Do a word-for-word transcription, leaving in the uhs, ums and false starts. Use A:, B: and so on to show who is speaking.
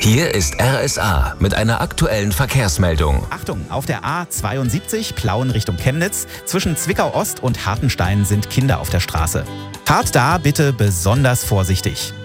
A: Hier ist R S A mit einer aktuellen Verkehrsmeldung.
B: Achtung, auf der A zweiundsiebzig Plauen Richtung Chemnitz. Zwischen Zwickau Ost und Hartenstein sind Kinder auf der Straße. Fahrt da bitte besonders vorsichtig.